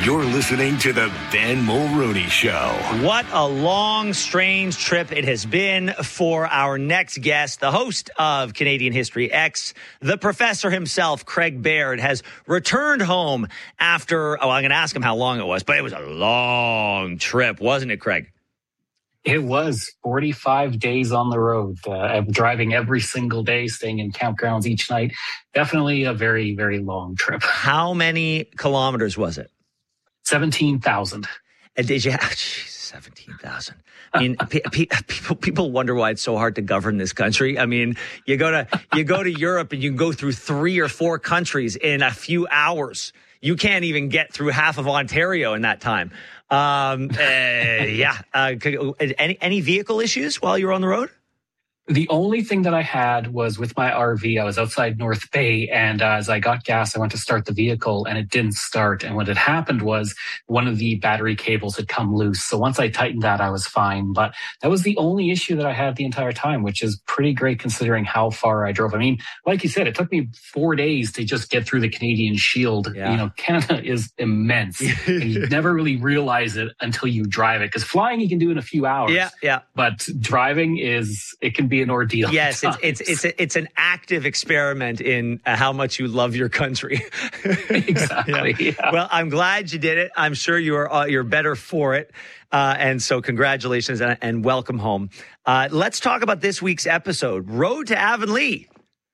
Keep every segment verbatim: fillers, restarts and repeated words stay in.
You're listening to the Ben Mulrooney Show. What a long, strange trip it has been for our next guest. The host of Canadian History X, the professor himself, Craig Baird, has returned home after, oh, I'm going to ask him how long it was, but it was a long trip, wasn't it, Craig? It was forty-five days on the road, uh, driving every single day, staying in campgrounds each night. Definitely a very, very long trip. How many kilometers was it? seventeen thousand. And did you have, geez, seventeen thousand. I mean, pe- pe- people people wonder why it's so hard to govern this country. I mean, you go to you go to Europe and you can go through three or four countries in a few hours. You can't even get through half of Ontario in that time. Um, uh, yeah. Uh, any any vehicle issues while you were on the road? The only thing that I had was with my R V. I was outside North Bay, and uh, as I got gas, I went to start the vehicle, and it didn't start. And what had happened was one of the battery cables had come loose. So once I tightened that, I was fine. But that was the only issue that I had the entire time, which is pretty great considering how far I drove. I mean, like you said, it took me four days to just get through the Canadian Shield. Yeah. You know, Canada is immense, and you never really realize it until you drive it. Because flying you can do in a few hours. Yeah, yeah. But driving is, it can be an ordeal. Yes, it's it's it's a, it's an active experiment in uh, how much you love your country. Exactly. Yeah. Yeah. Well, I'm glad you did it. I'm sure you are uh, you're better for it. Uh, and so congratulations and, and welcome home. Uh, let's talk about this week's episode, Road to Avonlea.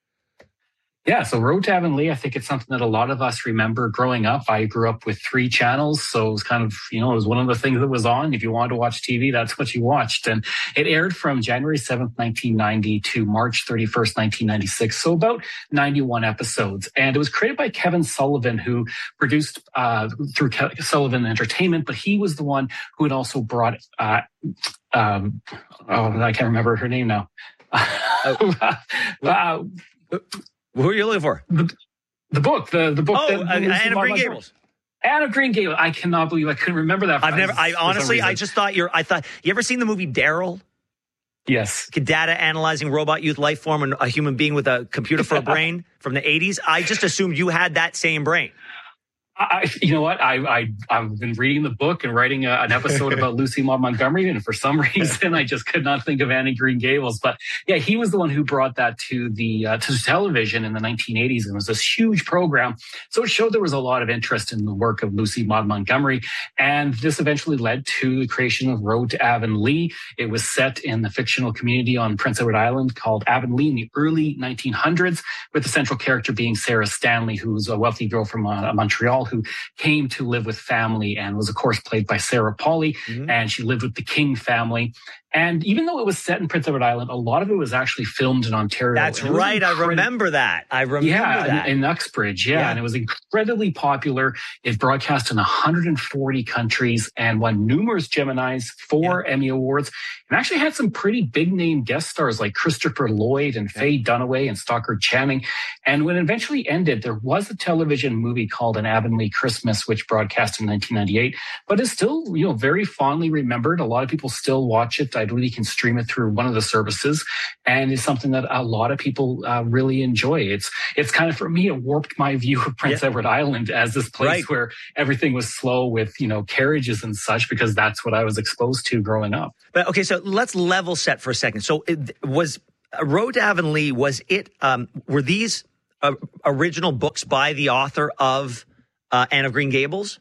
Yeah, so Road to Avonlea, I think it's something that a lot of us remember growing up. I grew up with three channels, so it was kind of, you know, it was one of the things that was on. If you wanted to watch T V, that's what you watched. And it aired from January seventh, nineteen ninety to March thirty-first, nineteen ninety-six, so about ninety-one episodes. And it was created by Kevin Sullivan, who produced uh, through Ke- Sullivan Entertainment, but he was the one who had also brought, uh, um, oh, I can't remember her name now. Oh. uh, Who are you looking for? The, the book, the the book. Oh, that, uh, Anne of Green Gables. Anne of Green Gables. I cannot believe I couldn't remember that. I've never. I honestly, I just thought you're. I thought you ever seen the movie Daryl? Yes. Data analyzing robot youth life form and a human being with a computer for a brain from the eighties. I just assumed you had that same brain. I, you know what? I, I, I've been reading the book and writing a, an episode about Lucy Maud Montgomery, and for some reason, I just could not think of Anne of Green Gables. But yeah, he was the one who brought that to the uh, to television in the nineteen eighties, and it was this huge program. So it showed there was a lot of interest in the work of Lucy Maud Montgomery, and this eventually led to the creation of Road to Avonlea. It was set in the fictional community on Prince Edward Island called Avonlea in the early nineteen hundreds, with the central character being Sarah Stanley, who's a wealthy girl from uh, Montreal who came to live with family and was, of course, played by Sarah Polley. Mm-hmm. And she lived with the King family. And even though it was set in Prince Edward Island, a lot of it was actually filmed in Ontario. That's right. I remember that. I remember yeah, that. In, in Uxbridge. Yeah, yeah. And it was incredibly popular. It broadcast in one hundred forty countries and won numerous Geminis, four yeah. Emmy Awards, and actually had some pretty big name guest stars like Christopher Lloyd and yeah. Faye Dunaway and Stockard Channing. And when it eventually ended, there was a television movie called An Avonlea Christmas, which broadcast in nineteen ninety-eight, but is still, you know, very fondly remembered. A lot of people still watch it. I believe you can stream it through one of the services, and it's something that a lot of people uh, really enjoy. It's it's kind of, for me, it warped my view of Prince yeah. Edward Island as this place right. where everything was slow with, you know, carriages and such, because that's what I was exposed to growing up. But okay, so let's level set for a second. So it was Road to Avonlea, was it, um, were these uh, original books by the author of uh, Anne of Green Gables?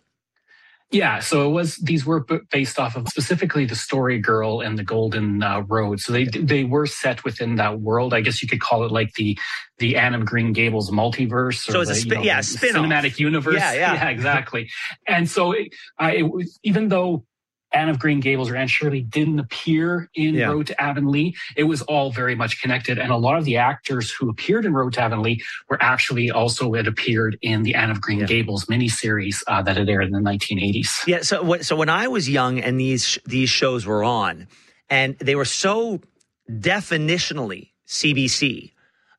Yeah, so it was. These were based off of specifically the Story Girl and the Golden uh, Road. So they they were set within that world. I guess you could call it like the the Anne of Green Gables multiverse, or so it's the, a spi- you know, yeah, spin-off. Cinematic universe. Yeah, yeah, yeah exactly. And so it, uh, it was, even though Anne of Green Gables or Anne Shirley didn't appear in yeah. Road to Avonlea, it was all very much connected. And a lot of the actors who appeared in Road to Avonlea were actually also had appeared in the Anne of Green yeah. Gables miniseries uh, that had aired in the nineteen eighties. Yeah. So what, so when I was young and these these shows were on, and they were so definitionally C B C,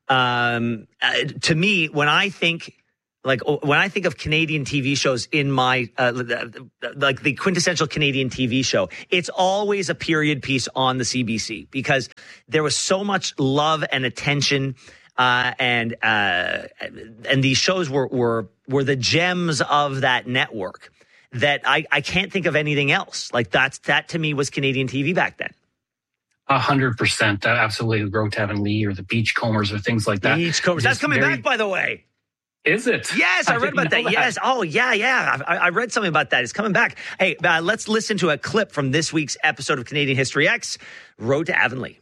um, uh, to me, when I think. Like when I think of Canadian T V shows in my, uh, like the quintessential Canadian T V show, it's always a period piece on the C B C because there was so much love and attention, uh, and, uh, and these shows were, were, were the gems of that network. that I, I can't think of anything else. Like that's that to me was Canadian T V back then. A hundred percent. Absolutely. Road to Avonlea or the Beachcombers or things like that. Beachcombers. That's coming very, back, by the way. Is it? Yes, I, I read about that. that. Yes. Oh, yeah, yeah. I, I read something about that. It's coming back. Hey, uh, let's listen to a clip from this week's episode of Canadian History X, Road to Avonlea.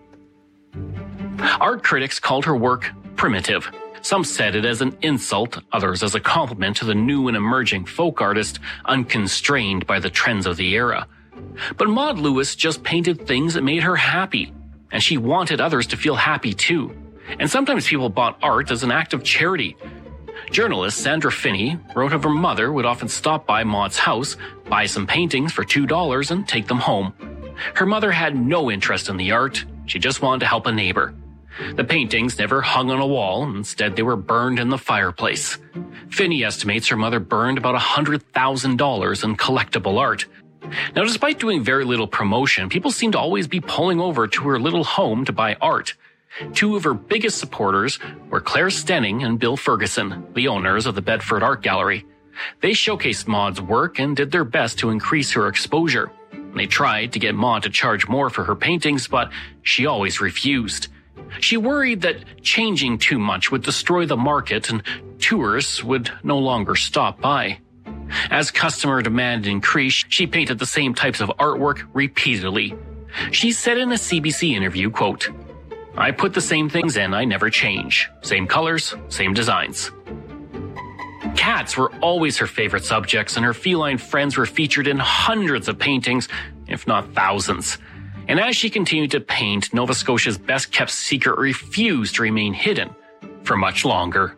Art critics called her work primitive. Some said it as an insult, others as a compliment to the new and emerging folk artist, unconstrained by the trends of the era. But Maud Lewis just painted things that made her happy, and she wanted others to feel happy too. And sometimes people bought art as an act of charity. Journalist Sandra Finney wrote of her mother would often stop by Maud's house, buy some paintings for two dollars and take them home. Her mother had no interest in the art. She just wanted to help a neighbor. The paintings never hung on a wall. Instead, they were burned in the fireplace. Finney estimates her mother burned about one hundred thousand dollars in collectible art. Now, despite doing very little promotion, people seem to always be pulling over to her little home to buy art. Two of her biggest supporters were Claire Stenning and Bill Ferguson, the owners of the Bedford Art Gallery. They showcased Maud's work and did their best to increase her exposure. They tried to get Maud to charge more for her paintings, but she always refused. She worried that changing too much would destroy the market and tourists would no longer stop by. As customer demand increased, she painted the same types of artwork repeatedly. She said in a C B C interview, quote, "I put the same things in, I never change. Same colors, same designs." Cats were always her favorite subjects, and her feline friends were featured in hundreds of paintings, if not thousands. And as she continued to paint, Nova Scotia's best-kept secret refused to remain hidden for much longer.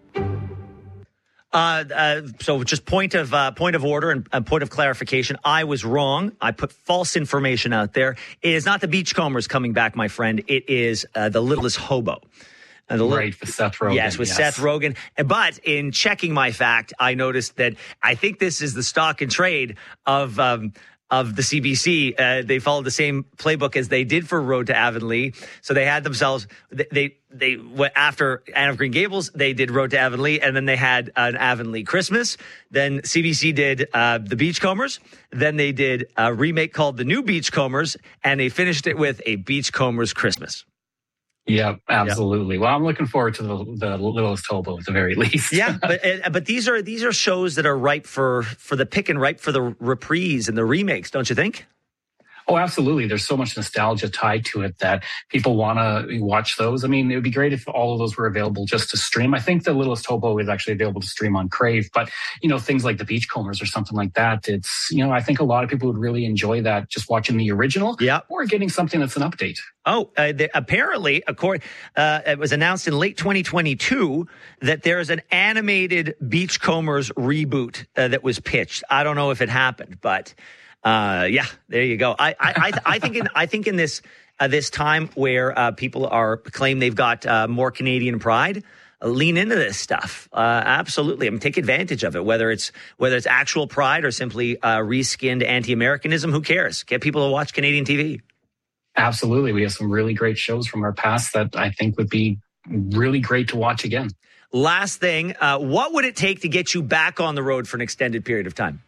Uh, uh, so just point of uh, point of order and, and point of clarification. I was wrong. I put false information out there. It is not the Beachcombers coming back, my friend. It is uh, the Littlest Hobo. Uh, the right, with Seth Rogen. Yes, with yes. Seth Rogen. But in checking my fact, I noticed that I think this is the stock and trade of um, of the C B C. Uh, they followed the same playbook as they did for Road to Avonlea. So they had themselves, they, they, they went after Anne of Green Gables, they did Road to Avonlea, and then they had an Avonlea Christmas. Then C B C did uh, the Beachcombers. Then they did a remake called The New Beachcombers, and they finished it with a Beachcombers Christmas. Yeah, absolutely. Yep. Well, I'm looking forward to the, the Littlest Hobo at the very least. Yeah, but but these are these are shows that are ripe for for the pick and ripe for the reprise and the remakes, don't you think? Oh, absolutely. There's so much nostalgia tied to it that people want to watch those. I mean, it would be great if all of those were available just to stream. I think the Littlest Hobo is actually available to stream on Crave, but, you know, things like the Beachcombers or something like that, it's, you know, I think a lot of people would really enjoy that just watching the original yeah. or getting something that's an update. Oh, uh, the, apparently, according, uh, it was announced in late twenty twenty-two that there is an animated Beachcombers reboot uh, that was pitched. I don't know if it happened, but... Uh, yeah, there you go. I, I, I, I think in, I think in this, uh, this time where, uh, people are claim they've got, uh, more Canadian pride, uh, lean into this stuff. Uh, absolutely. I mean, take advantage of it, whether it's, whether it's actual pride or simply, uh, reskinned anti-Americanism. Who cares? Get people to watch Canadian T V. Absolutely. We have some really great shows from our past that I think would be really great to watch again. Last thing, uh, what would it take to get you back on the road for an extended period of time?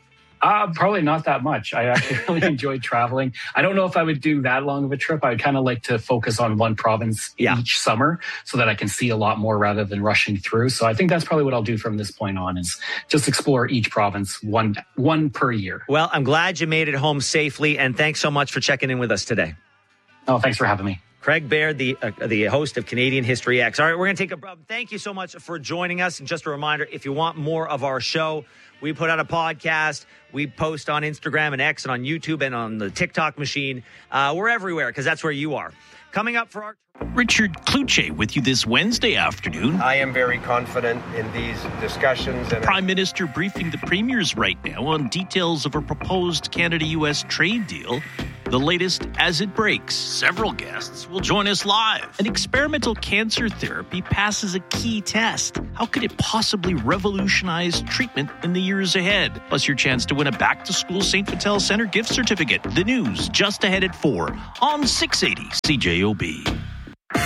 Uh, probably not that much. I actually really enjoyed traveling. I don't know if I would do that long of a trip. I'd kind of like to focus on one province yeah. each summer so that I can see a lot more rather than rushing through. So I think that's probably what I'll do from this point on is just explore each province one, one per year. Well, I'm glad you made it home safely, and thanks so much for checking in with us today. Oh, thanks for having me. Craig Baird, the uh, the host of Canadian History X. All right, we're going to take a break. Thank you so much for joining us. And just a reminder, if you want more of our show, we put out a podcast. We post on Instagram and X and on YouTube and on the TikTok machine. Uh, we're everywhere because that's where you are. Coming up for our... Richard Kluche with you this Wednesday afternoon. I am very confident in these discussions. And Prime Minister briefing the premiers right now on details of a proposed Canada-U S trade deal. The latest as it breaks. Several guests will join us live. An experimental cancer therapy passes a key test. How could it possibly revolutionize treatment in the years ahead? Plus your chance to win a back-to-school Saint Vital Center gift certificate. The news just ahead at four on six eighty C J O B.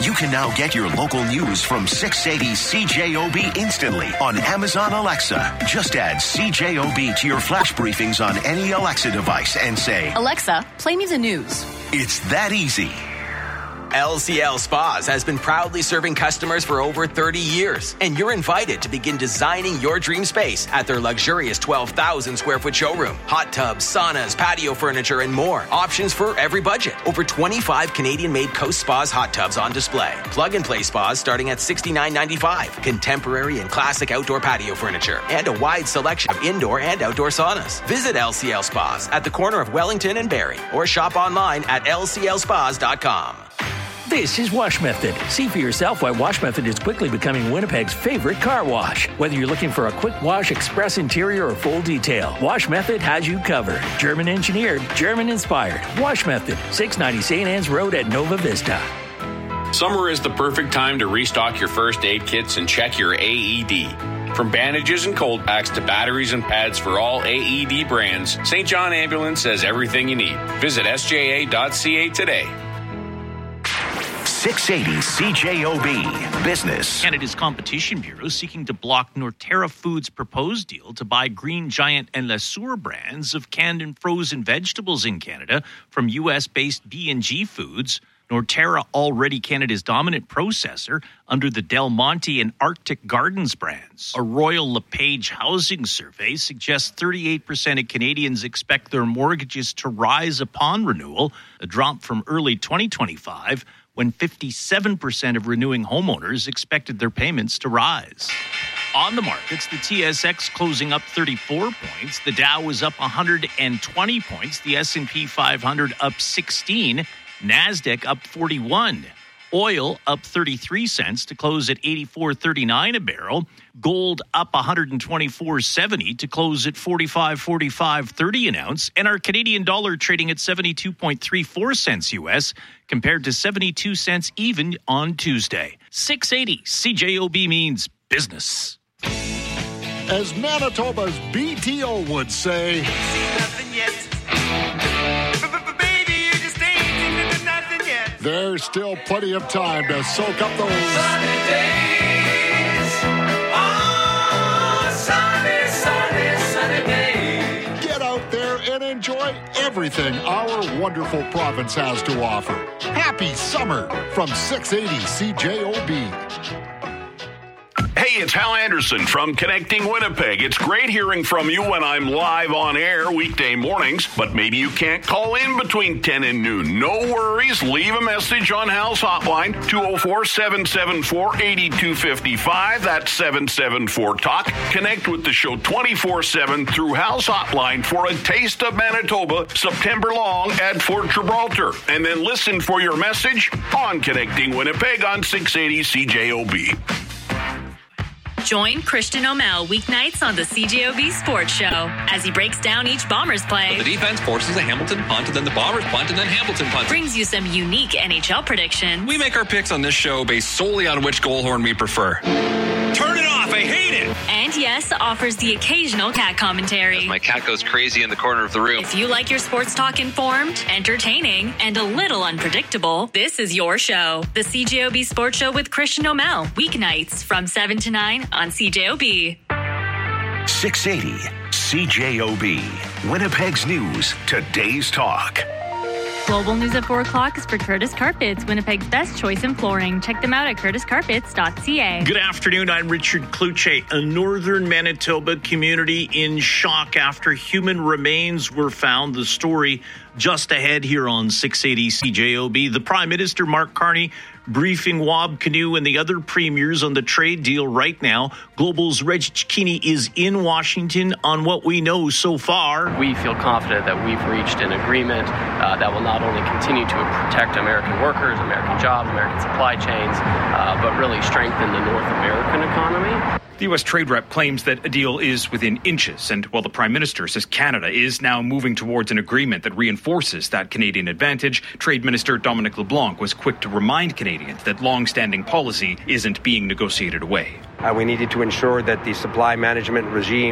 You can now get your local news from six eighty C J O B instantly on Amazon Alexa. Just add C J O B to your flash briefings on any Alexa device and say, Alexa, play me the news. It's that easy. L C L Spas has been proudly serving customers for over thirty years, and you're invited to begin designing your dream space at their luxurious twelve thousand square foot showroom. Hot tubs, saunas, patio furniture, and more. Options for every budget. Over twenty-five Canadian-made Coast Spas hot tubs on display. Plug-and-play spas starting at sixty-nine ninety-five. Contemporary and classic outdoor patio furniture, and a wide selection of indoor and outdoor saunas. Visit L C L Spas at the corner of Wellington and Barrie, or shop online at L C L spas dot com. This is Wash Method. See for yourself why Wash Method is quickly becoming Winnipeg's favorite car wash. Whether you're looking for a quick wash, express interior, or full detail, Wash Method has you covered. German engineered, German inspired. Wash Method, six ninety Saint Anne's Road at Nova Vista. Summer is the perfect time to restock your first aid kits and check your A E D. From bandages and cold packs to batteries and pads for all A E D brands, Saint John Ambulance has everything you need. Visit S J A dot C A today. six eighty C J O B Business. Canada's Competition Bureau seeking to block Norterra Foods' proposed deal to buy Green Giant and Le Sueur brands of canned and frozen vegetables in Canada from U S-based B and G Foods. Norterra, already Canada's dominant processor under the Del Monte and Arctic Gardens brands. A Royal LePage housing survey suggests thirty-eight percent of Canadians expect their mortgages to rise upon renewal, a drop from early twenty twenty-five, when fifty-seven percent of renewing homeowners expected their payments to rise. On the markets, the T S X closing up thirty-four points. The Dow was up one hundred twenty points. The S and P five hundred up sixteen. NASDAQ up forty-one. Oil up thirty-three cents to close at eighty-four thirty-nine a barrel. Gold up one hundred twenty-four seventy to close at forty-five forty-five thirty an ounce. And our Canadian dollar trading at seventy-two point three four cents U S compared to seventy-two cents even on Tuesday. six eighty C J O B means business. As Manitoba's B T O would say, there's still plenty of time to soak up those sunny days. Oh, sunny, sunny, sunny days. Get out there and enjoy everything our wonderful province has to offer. Happy summer from six eighty C J O B. Hey, it's Hal Anderson from Connecting Winnipeg. It's great hearing from you when I'm live on air weekday mornings, but maybe you can't call in between ten and noon. No worries. Leave a message on Hal's hotline, two oh four, seven seven four, eight two five five. That's seven seven four talk. Connect with the show twenty-four seven through Hal's hotline for a taste of Manitoba September long at Fort Gibraltar. And then listen for your message on Connecting Winnipeg on six eighty C J O B. Join Christian O'Mell weeknights on the C J O B Sports Show as he breaks down each Bombers play. The defense forces a Hamilton punt, and then the Bombers punt, and then Hamilton punt. Brings you some unique N H L predictions. We make our picks on this show based solely on which goal horn we prefer. Turn it off! I hate it! And yes, offers the occasional cat commentary. As my cat goes crazy in the corner of the room. If you like your sports talk informed, entertaining, and a little unpredictable, this is your show. The C J O B Sports Show with Christian O'Mell. Weeknights from seven to nine on C J O B. six eighty C J O B. Winnipeg's News. Today's Talk. Global News at four o'clock is for Curtis Carpets, Winnipeg's best choice in flooring. Check them out at curtis carpets dot c a. Good afternoon. I'm Richard Kluche. A northern Manitoba community in shock after human remains were found. The story just ahead here on six eighty C J O B. The Prime Minister, Mark Carney, briefing Wab Kinew and the other premiers on the trade deal right now. Global's Reg Cicchini is in Washington on what we know so far. We feel confident that we've reached an agreement uh, that will not only continue to protect American workers, American jobs, American supply chains, uh, but really strengthen the North American economy. The U S trade rep claims that a deal is within inches, and while the Prime Minister says Canada is now moving towards an agreement that reinforces that Canadian advantage, Trade Minister Dominic LeBlanc was quick to remind Canadians that long-standing policy isn't being negotiated away. Uh, we needed to ensure that the supply management regime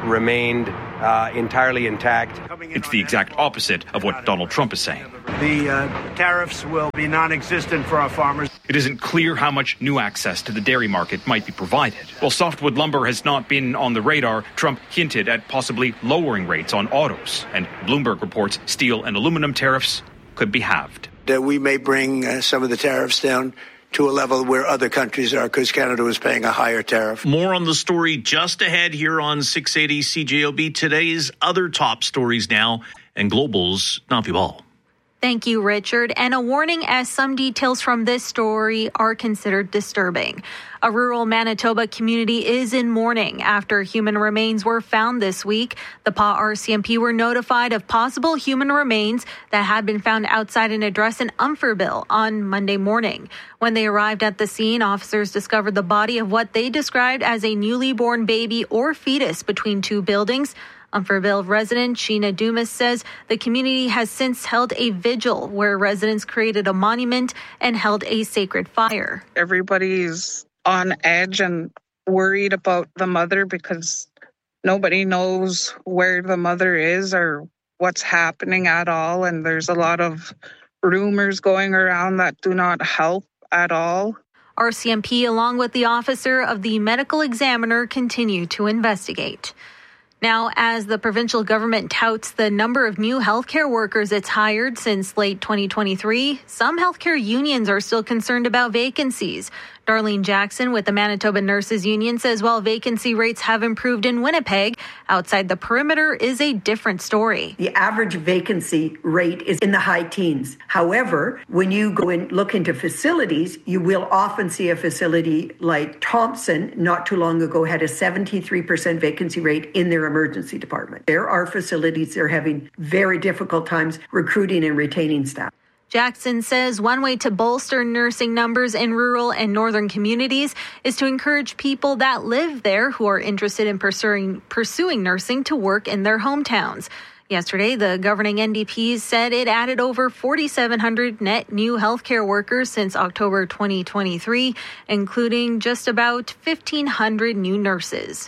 remained uh, entirely intact. It's the exact opposite of what Donald Trump is saying. The uh, tariffs will be non-existent for our farmers. It isn't clear how much new access to the dairy market might be provided. While softwood lumber has not been on the radar, Trump hinted at possibly lowering rates on autos. And Bloomberg reports steel and aluminum tariffs could be halved. That we may bring uh, some of the tariffs down to a level where other countries are, because Canada was paying a higher tariff. More on the story just ahead here on six eighty C J O B. Today's other top stories now, and Global's Navi Ball. Thank you, Richard. And a warning, as some details from this story are considered disturbing. A rural Manitoba community is in mourning after human remains were found this week. The P A R C M P were notified of possible human remains that had been found outside an address in Umferville on Monday morning. When they arrived at the scene, officers discovered the body of what they described as a newly born baby or fetus between two buildings. Umferville resident Sheena Dumas says the community has since held a vigil where residents created a monument and held a sacred fire. Everybody's on edge and worried about the mother because nobody knows where the mother is or what's happening at all. And there's a lot of rumors going around that do not help at all. R C M P, along with the officer of the medical examiner, continue to investigate. Now, as the provincial government touts the number of new healthcare workers it's hired since late twenty twenty-three, some healthcare unions are still concerned about vacancies. Darlene Jackson with the Manitoba Nurses Union says while vacancy rates have improved in Winnipeg, outside the perimeter is a different story. The average vacancy rate is in the high teens. However, when you go and look into facilities, you will often see a facility like Thompson not too long ago had a seventy-three percent vacancy rate in their emergency department. There are facilities that are having very difficult times recruiting and retaining staff. Jackson says one way to bolster nursing numbers in rural and northern communities is to encourage people that live there who are interested in pursuing, pursuing nursing to work in their hometowns. Yesterday, the governing N D P said it added over forty-seven hundred net new healthcare workers since October twenty twenty-three, including just about fifteen hundred new nurses.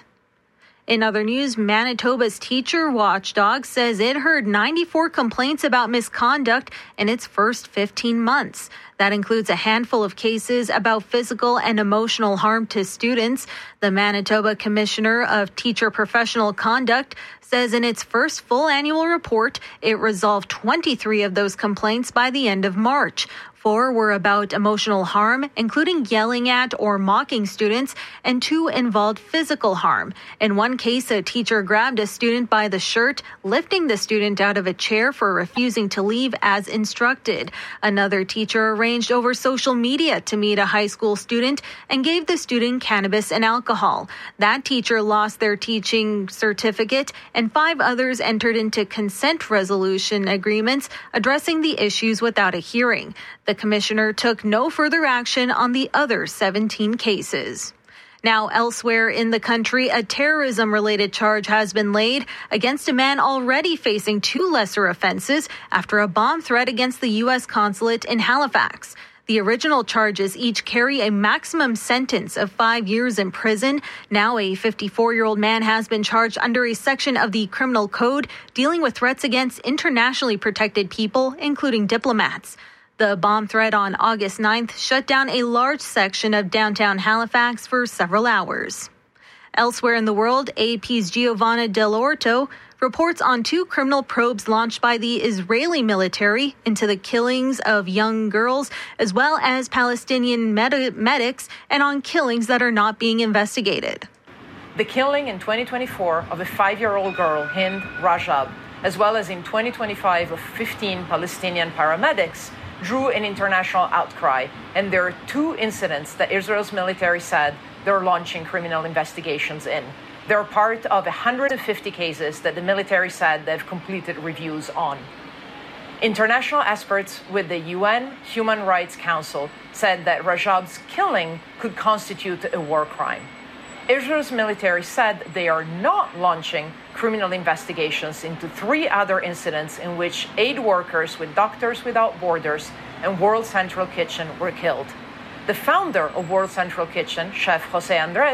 In other news, Manitoba's teacher watchdog says it heard ninety-four complaints about misconduct in its first fifteen months. That includes a handful of cases about physical and emotional harm to students. The Manitoba Commissioner of Teacher Professional Conduct says in its first full annual report, it resolved twenty-three of those complaints by the end of March. Four were about emotional harm, including yelling at or mocking students, and two involved physical harm. In one case, a teacher grabbed a student by the shirt, lifting the student out of a chair for refusing to leave as instructed. Another teacher arranged over social media to meet a high school student and gave the student cannabis and alcohol. That teacher lost their teaching certificate, and five others entered into consent resolution agreements addressing the issues without a hearing. The commissioner took no further action on the other seventeen cases. Now, elsewhere in the country, a terrorism-related charge has been laid against a man already facing two lesser offenses after a bomb threat against the U S consulate in Halifax. The original charges each carry a maximum sentence of five years in prison. Now a fifty-four-year-old man has been charged under a section of the Criminal Code dealing with threats against internationally protected people, including diplomats. The bomb threat on August ninth shut down a large section of downtown Halifax for several hours. Elsewhere in the world, A P's Giovanna Dell'Orto reports on two criminal probes launched by the Israeli military into the killings of young girls, as well as Palestinian med- medics, and on killings that are not being investigated. The killing in twenty twenty-four of a five-year-old girl, Hind Rajab, as well as in twenty twenty-five of fifteen Palestinian paramedics, drew an international outcry, and there are two incidents that Israel's military said they're launching criminal investigations in. They're part of one hundred fifty cases that the military said they've completed reviews on. International experts with the U N Human Rights Council said that Rajab's killing could constitute a war crime. Israel's military said they are not launching criminal investigations into three other incidents in which aid workers with Doctors Without Borders and World Central Kitchen were killed. The founder of World Central Kitchen, Chef Jose Andres,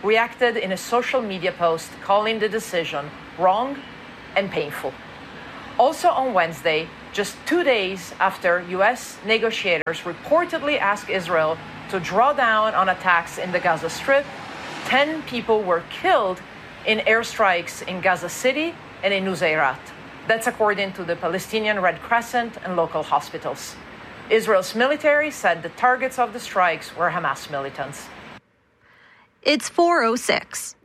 reacted in a social media post calling the decision wrong and painful. Also on Wednesday, just two days after U S negotiators reportedly asked Israel to draw down on attacks in the Gaza Strip, ten people were killed in airstrikes in Gaza City and in Nuseirat. That's according to the Palestinian Red Crescent and local hospitals. Israel's military said the targets of the strikes were Hamas militants. It's four oh six.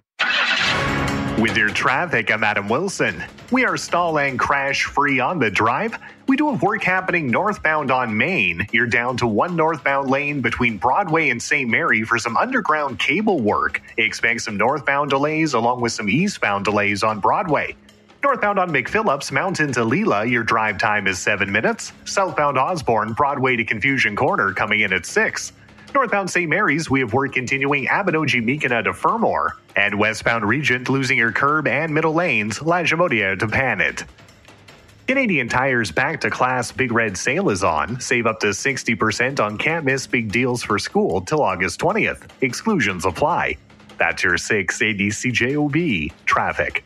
With your traffic, I'm Adam Wilson. We are stall and crash free on the drive. We do have work happening northbound on Main. You're down to one northbound lane between Broadway and Saint Mary for some underground cable work. Expect some northbound delays along with some eastbound delays on Broadway. Northbound on McPhillips, Mountain to Leela, your drive time is seven minutes. Southbound Osborne, Broadway to Confusion Corner coming in at six. Northbound Saint Mary's, we have work continuing Abinogi-Mekina to Fermor. And westbound Regent, losing your curb and middle lanes, Lajimodia to Panet. Canadian Tire's Back to Class Big Red Sale is on. Save up to sixty percent on can't miss big deals for school till August twentieth. Exclusions apply. That's your six eighty C J O B traffic.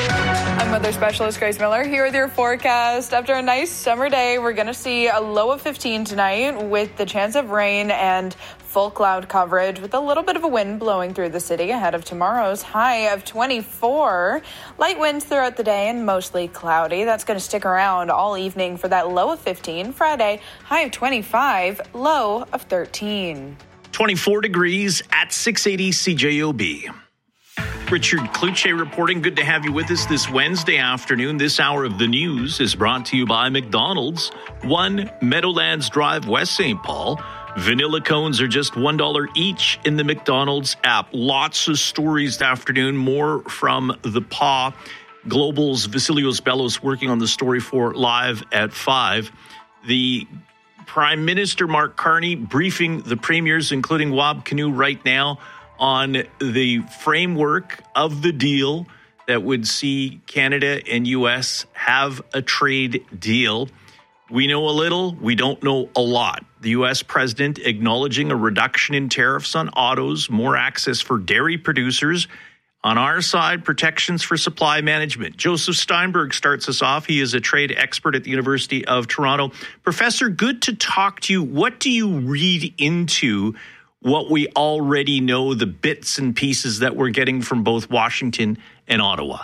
I'm weather specialist Grace Miller here with your forecast. After a nice summer day, we're going to see a low of fifteen tonight with the chance of rain and full cloud coverage with a little bit of a wind blowing through the city ahead of tomorrow's high of twenty-four. Light winds throughout the day and mostly cloudy. That's going to stick around all evening for that low of fifteen. Friday, high of twenty-five, low of thirteen. twenty-four degrees at six eighty C J O B. Richard Cloutier reporting. Good to have you with us this Wednesday afternoon. This hour of the news is brought to you by McDonald's. One Meadowlands Drive, West Saint Paul. Vanilla cones are just one dollar each in the McDonald's app. Lots of stories this afternoon. More from the P A Global's Vasilios Bellos working on the story for Live at five. The Prime Minister Mark Carney briefing the premiers, including Wab Kinew, right now on the framework of the deal that would see Canada and U S have a trade deal. We know a little, we don't know a lot. The U S president acknowledging a reduction in tariffs on autos, more access for dairy producers. On our side, protections for supply management. Joseph Steinberg starts us off. He is a trade expert at the University of Toronto. Professor, good to talk to you. What do you read into what we already know, the bits and pieces that we're getting from both Washington and Ottawa?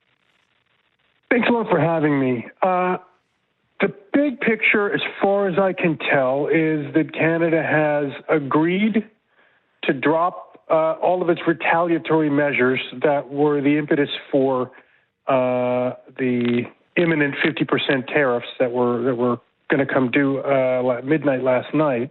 Thanks a lot for having me. Uh, the big picture, as far as I can tell, is that Canada has agreed to drop uh, all of its retaliatory measures that were the impetus for uh, the imminent fifty percent tariffs that were that were going to come due uh, midnight last night,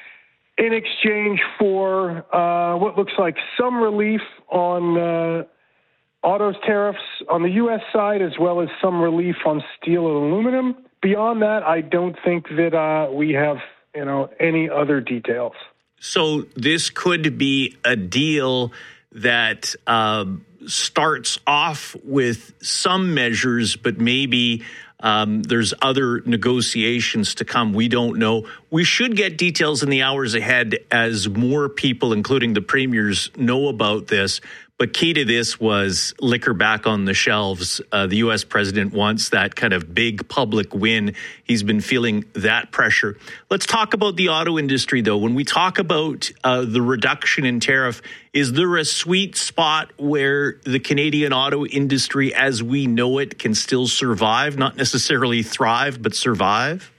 in exchange for uh, what looks like some relief on uh, autos tariffs on the U S side, as well as some relief on steel and aluminum. Beyond that, I don't think that uh, we have, you know, any other details. So this could be a deal that uh, starts off with some measures, but maybe Um, there's other negotiations to come. We don't know. We should get details in the hours ahead as more people, including the premiers, know about this. But key to this was liquor back on the shelves. Uh, the U S president wants that kind of big public win. He's been feeling that pressure. Let's talk about the auto industry, though. When we talk about uh, the reduction in tariff, is there a sweet spot where the Canadian auto industry, as we know it, can still survive? Not necessarily thrive, but survive?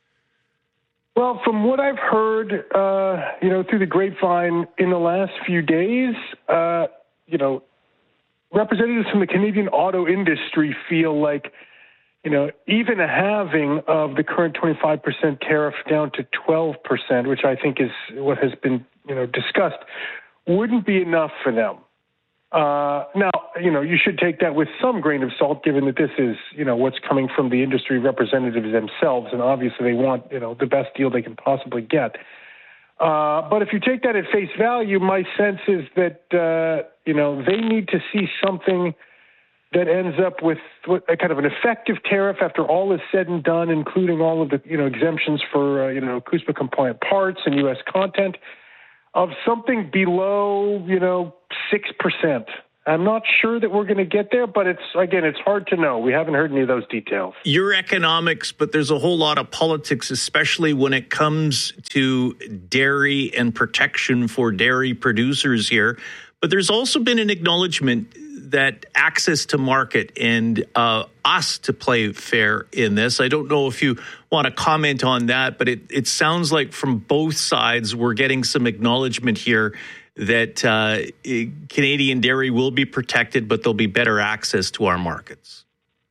Well, from what I've heard, uh, you know, through the grapevine in the last few days, uh, you know, representatives from the Canadian auto industry feel like, you know, even a halving of the current twenty-five percent tariff down to twelve percent, which I think is what has been, you know, discussed, wouldn't be enough for them. Uh, now, you know, you should take that with some grain of salt, given that this is, you know, what's coming from the industry representatives themselves, and obviously they want, you know, the best deal they can possibly get. Uh, but if you take that at face value, my sense is that, uh, you know, they need to see something that ends up with a kind of an effective tariff after all is said and done, including all of the, you know, exemptions for, uh, you know, C U S P A-compliant parts and U S content. of something below, you know, six percent. I'm not sure that we're going to get there, but it's, again, it's hard to know. We haven't heard any of those details. Your economics, but there's a whole lot of politics, especially when it comes to dairy and protection for dairy producers here. But there's also been an acknowledgement that access to market and uh, us to play fair in this. I don't know if you want to comment on that, but it, it sounds like from both sides we're getting some acknowledgement here that uh, Canadian dairy will be protected, but there'll be better access to our markets.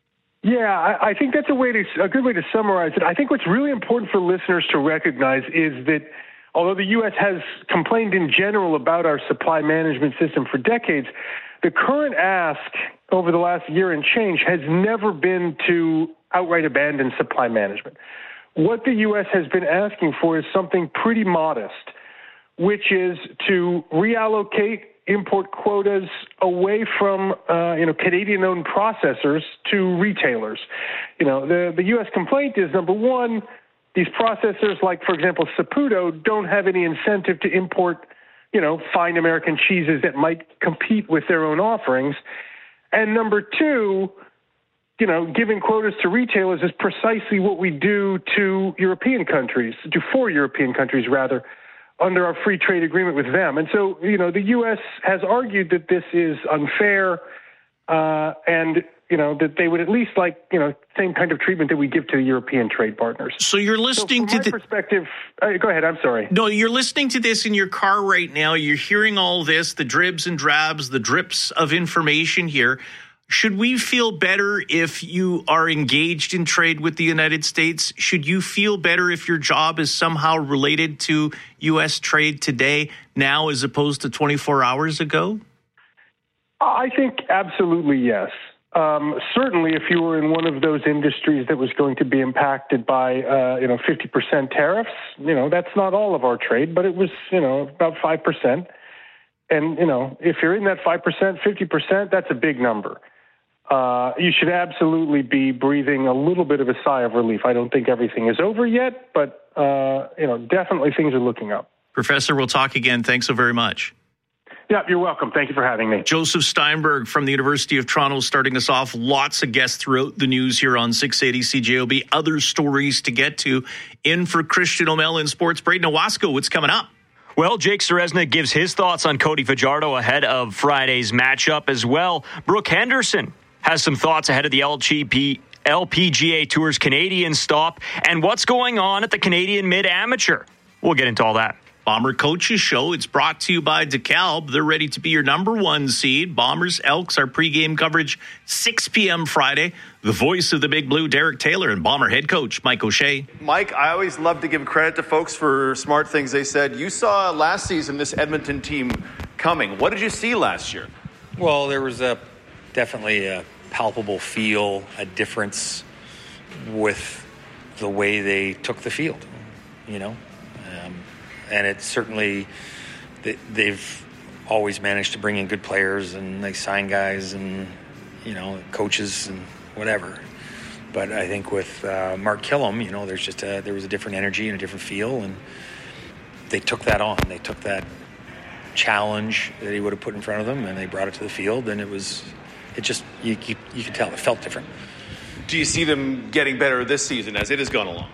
Yeah, I, I think that's a way to a good way to summarize it. I think what's really important for listeners to recognize is that although the U S has complained in general about our supply management system for decades, the current ask over the last year and change has never been to outright abandon supply management. What the U S has been asking for is something pretty modest, which is to reallocate import quotas away from uh, you know Canadian-owned processors to retailers. You know, the, the U S complaint is, number one, these processors, like, for example, Saputo, don't have any incentive to import, you know, fine American cheeses that might compete with their own offerings. And number two, you know, giving quotas to retailers is precisely what we do to European countries, to four European countries, rather, under our free trade agreement with them. And so, you know, the U S has argued that this is unfair uh, and, you know, that they would at least like, you know, same kind of treatment that we give to the European trade partners. So you're listening so to the perspective. Uh, go ahead. I'm sorry. No, you're listening to this in your car right now. You're hearing all this, the dribs and drabs, the drips of information here. Should we feel better if you are engaged in trade with the United States? Should you feel better if your job is somehow related to U S trade today, now, as opposed to twenty-four hours ago? I think absolutely yes. Um, certainly, if you were in one of those industries that was going to be impacted by, uh, you know, fifty percent tariffs, you know, that's not all of our trade, but it was, you know, about five percent. And, you know, if you're in that five percent, fifty percent, that's a big number. Uh, you should absolutely be breathing a little bit of a sigh of relief. I don't think everything is over yet, but, uh, you know, definitely things are looking up. Professor, we'll talk again. Thanks so very much. Yeah, you're welcome. Thank you for having me. Joseph Steinberg from the University of Toronto starting us off. Lots of guests throughout the news here on six eighty C J O B. Other stories to get to. In for Christian O'Mell in sports. Braden Owasco, what's coming up? Well, Jake Seresna gives his thoughts on Cody Fajardo ahead of Friday's matchup as well. Brooke Henderson has some thoughts ahead of the L G P, L P G A Tour's Canadian stop and what's going on at the Canadian Mid-Amateur. We'll get into all that. Bomber Coaches Show. It's brought to you by DeKalb. They're ready to be your number one seed. Bombers, Elks, our pregame coverage, six p.m. Friday. The voice of the Big Blue, Derek Taylor, and Bomber head coach Mike O'Shea. Mike, I always love to give credit to folks for smart things they said. You saw last season this Edmonton team coming. What did you see last year? Well, there was a definitely a palpable feel, a difference with the way they took the field, you know. Um, and it's certainly, they've always managed to bring in good players and they sign guys and, you know, coaches and whatever. But I think with uh, Mark Killam, you know, there's just a, there was a different energy and a different feel, and they took that on. They took that challenge that he would have put in front of them and they brought it to the field, and it was, it just, you, you, you could tell it felt different. Do you see them getting better this season as it has gone along?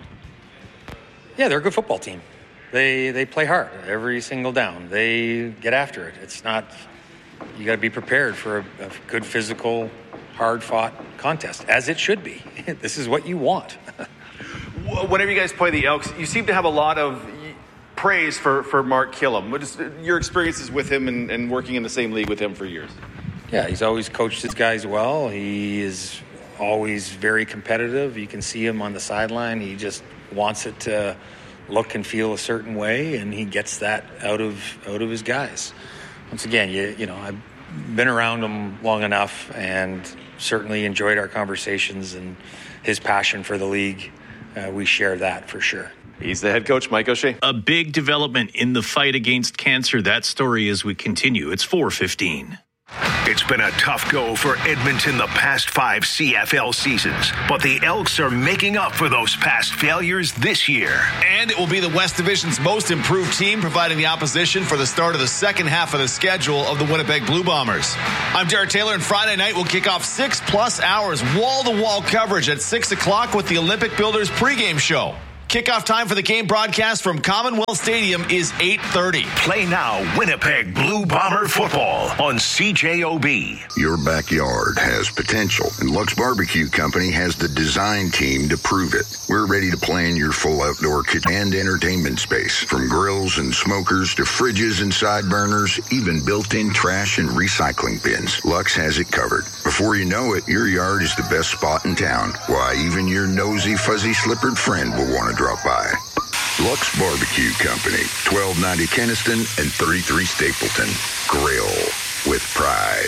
Yeah, they're a good football team. They they play hard every single down. They get after it. It's not, you got to be prepared for a, a good physical, hard-fought contest, as it should be. This is what you want. Whenever you guys play the Elks, you seem to have a lot of praise for, for Mark Killam. What is your experiences with him and, and working in the same league with him for years? Yeah, he's always coached his guys well. He is always very competitive. You can see him on the sideline. He just wants it to look and feel a certain way, and he gets that out of out of his guys. Once again, you you know, I've been around him long enough and certainly enjoyed our conversations and his passion for the league. Uh, we share that for sure. He's the head coach, Mike O'Shea. A big development in the fight against cancer. That story as we continue. It's four fifteen. It's been a tough go for Edmonton the past five C F L seasons, but the Elks are making up for those past failures this year. And it will be the West Division's most improved team, providing the opposition for the start of the second half of the schedule of the Winnipeg Blue Bombers. I'm Derek Taylor, and Friday night will kick off six plus hours wall-to-wall coverage at six o'clock with the Olympic Builders pregame show. Kickoff time for the game broadcast from Commonwealth Stadium is eight thirty. Play now Winnipeg Blue Bomber football on C J O B. Your backyard has potential, and Lux Barbecue Company has the design team to prove it. We're ready to plan your full outdoor kitchen and entertainment space, from grills and smokers to fridges and side burners, even built-in trash and recycling bins. Lux has it covered. Before you know it, your yard is the best spot in town. Why, even your nosy, fuzzy-slippered friend will want to drop by. Lux Barbecue Company, twelve ninety Kenniston and thirty-three Stapleton. Grill with pride.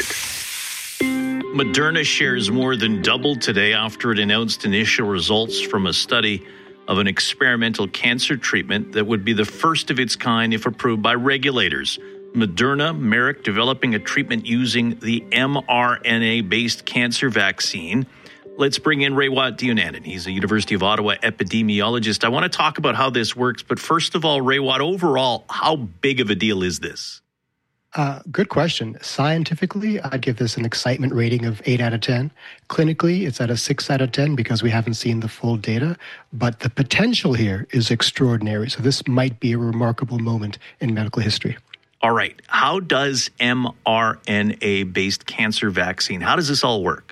Moderna shares more than doubled today after it announced initial results from a study of an experimental cancer treatment that would be the first of its kind if approved by regulators. Moderna, Merck developing a treatment using the mRNA-based cancer vaccine. Let's bring in Raywat Deonandan. He's a University of Ottawa epidemiologist. I want to talk about how this works, but first of all, Raywat, overall, how big of a deal is this? Uh, good question. Scientifically, I'd give this an excitement rating of eight out of ten. Clinically, it's at a six out of ten because we haven't seen the full data, but the potential here is extraordinary. So this might be a remarkable moment in medical history. All right. How does mRNA-based cancer vaccine, how does this all work?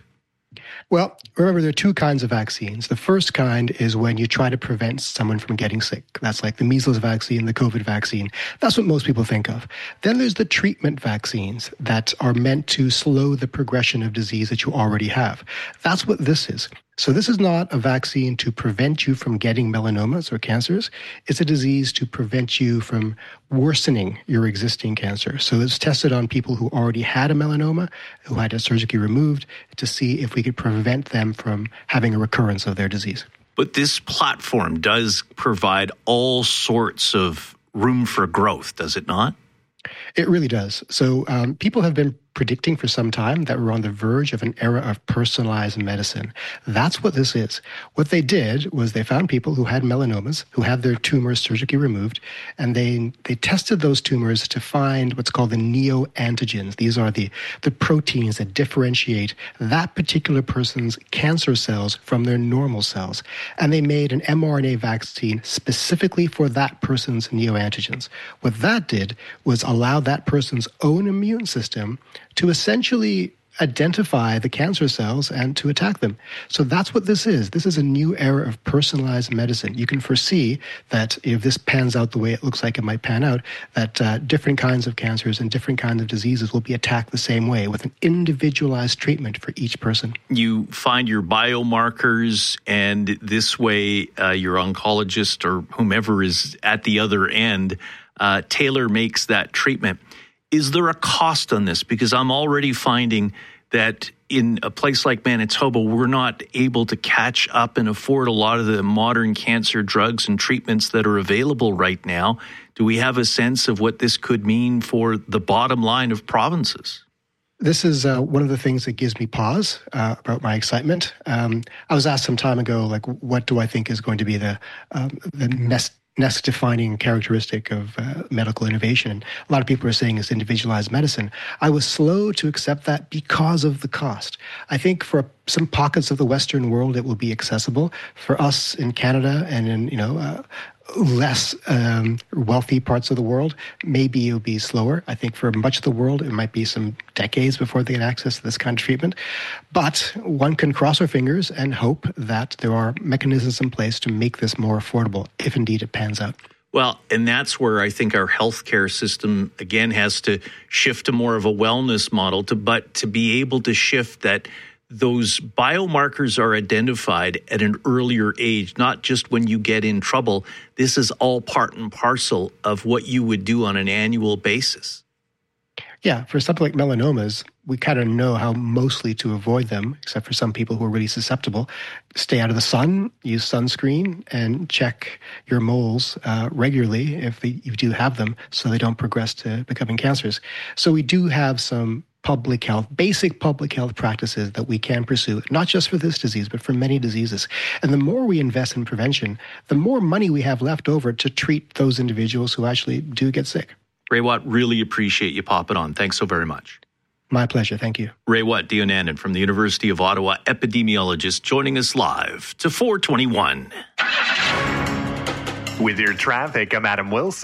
Well, remember, there are two kinds of vaccines. The first kind is when you try to prevent someone from getting sick. That's like the measles vaccine, the COVID vaccine. That's what most people think of. Then there's the treatment vaccines that are meant to slow the progression of disease that you already have. That's what this is. So this is not a vaccine to prevent you from getting melanomas or cancers. It's a disease to prevent you from worsening your existing cancer. So it's tested on people who already had a melanoma, who had it surgically removed, to see if we could prevent them from having a recurrence of their disease. But this platform does provide all sorts of room for growth, does it not? It really does. So um, people have been predicting for some time that we're on the verge of an era of personalized medicine. That's what this is. What they did was they found people who had melanomas, who had their tumors surgically removed, and they they tested those tumors to find what's called the neoantigens. These are the, the proteins that differentiate that particular person's cancer cells from their normal cells. And they made an mRNA vaccine specifically for that person's neoantigens. What that did was allow that person's own immune system to essentially identify the cancer cells and to attack them. So that's what this is. This is a new era of personalized medicine. You can foresee that if this pans out the way it looks like it might pan out, that uh, different kinds of cancers and different kinds of diseases will be attacked the same way with an individualized treatment for each person. You find your biomarkers, and this way uh, your oncologist or whomever is at the other end uh, tailor makes that treatment. Is there a cost on this? Because I'm already finding that in a place like Manitoba, we're not able to catch up and afford a lot of the modern cancer drugs and treatments that are available right now. Do we have a sense of what this could mean for the bottom line of provinces? This is uh, one of the things that gives me pause uh, about my excitement. Um, I was asked some time ago, like, what do I think is going to be the um, the next next defining characteristic of uh, medical innovation? And a lot of people are saying it's individualized medicine. I was slow to accept that because of the cost. I think for some pockets of the Western world, it will be accessible. For us in Canada and in, you know, uh, less um, wealthy parts of the world, maybe it'll be slower. I think for much of the world, it might be some decades before they get access to this kind of treatment. But one can cross our fingers and hope that there are mechanisms in place to make this more affordable, if indeed it pans out. Well, and that's where I think our healthcare system, again, has to shift to more of a wellness model, to but to be able to shift that those biomarkers are identified at an earlier age, not just when you get in trouble. This is all part and parcel of what you would do on an annual basis. Yeah, for something like melanomas, we kind of know how mostly to avoid them, except for some people who are really susceptible. Stay out of the sun, use sunscreen, and check your moles uh, regularly if they, you do have them so they don't progress to becoming cancers. So we do have some public health, basic public health practices that we can pursue, not just for this disease, but for many diseases. And the more we invest in prevention, the more money we have left over to treat those individuals who actually do get sick. Ray Watt, really appreciate you popping on. Thanks so very much. My pleasure. Thank you. Ray Watt Deonandan from the University of Ottawa, epidemiologist, joining us live to four twenty-one. With your traffic, I'm Adam Wilson.